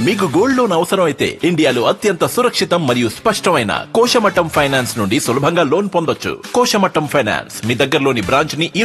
మీకు gold loan అవసరం అయితే ఇండియాలో అత్యంత సురక్షితం మరియు స్పష్టమైన కోశమట్టం ఫైనాన్స్ నుండి సులభంగా లోన్ పొందొచ్చు. కోశమట్టం ఫైనాన్స్ మీ దగ్గరలోని బ్రాంచ్ ని